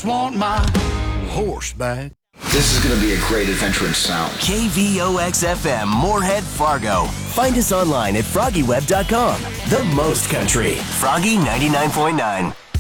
just want my horse back. This is going to be a great adventure in sound. KVOX-FM, Moorhead, Fargo. Find us online at FroggyWeb.com. The most country. Froggy 99.9.